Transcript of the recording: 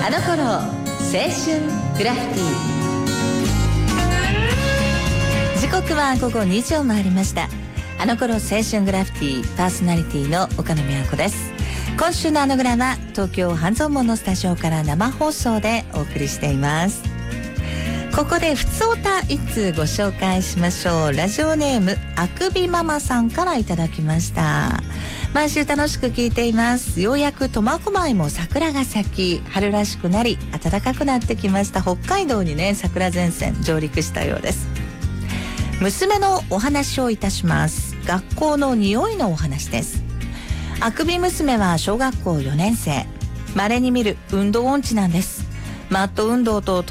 あの頃青春グラフィティ。時刻は午後2時を回りました。あの頃青春グラフィティパーソナリティの岡野美和子です。今週のあのグラは東京半蔵門のスタジオから生放送でお送りしています。ここでふつおた一通ご紹介しましょう。ラジオネームあくびママさんからいただきました。毎週楽しく聞いています。ようやく苫小牧も桜が咲き、春らしくなり暖かくなってきました。北海道にね、桜前線上陸したようです。娘のお話をいたします。学校の匂いのお話です。あくび娘は小学校4年生。稀に見る運動音痴なんです。マット運動と